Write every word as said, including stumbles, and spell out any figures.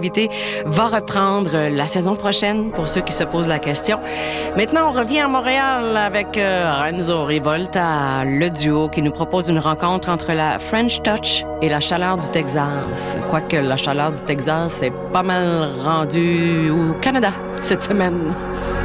invité, va reprendre la saison prochaine, pour ceux qui se posent la question. Maintenant, on revient à Montréal avec euh, Renzo Rivolta, le duo qui nous propose une rencontre entre la French Touch et la chaleur du Texas. Quoique la chaleur du Texas est pas mal rendue au Canada cette semaine.